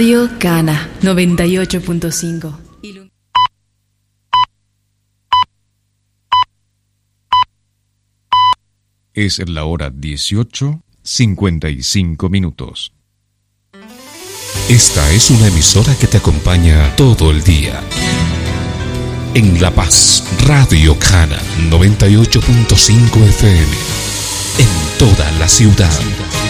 Radio Cana 98.5. Es la hora 18:55. Esta es una emisora que te acompaña todo el día. En La Paz, Radio Cana 98.5 FM. En toda la ciudad.